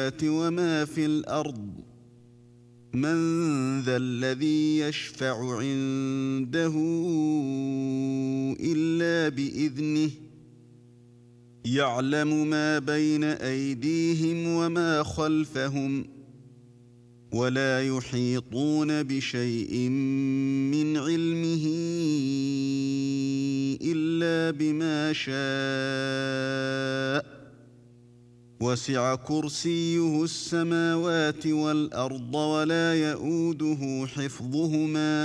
السماوات وما في الأرض من ذا الذي يشفع عنده إلا بإذنه يعلم ما بين أيديهم وما خلفهم ولا يحيطون بشيء من علمه إلا بما شاء وسع كرسيه السماوات والأرض ولا يئوده حفظهما